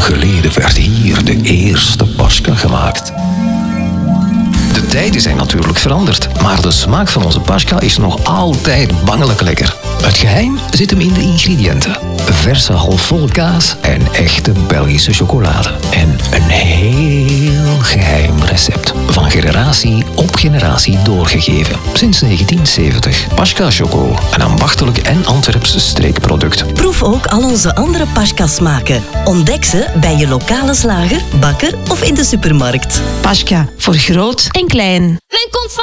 geleden werd hier de eerste Paschka gemaakt. De tijden zijn natuurlijk veranderd, maar de smaak van onze Paschka is nog altijd bangelijk lekker. Het geheim zit hem in de ingrediënten. Verse halfvolle kaas en echte Belgische chocolade. En een heel geheim recept. Van generatie op generatie doorgegeven. Sinds 1970. Paschka Choco, een ambachtelijk en Antwerps streekproduct. Proef ook al onze andere Paschka-smaken. Ontdek ze bij je lokale slager, bakker of in de supermarkt. Paschka, voor groot en klein. Men komt van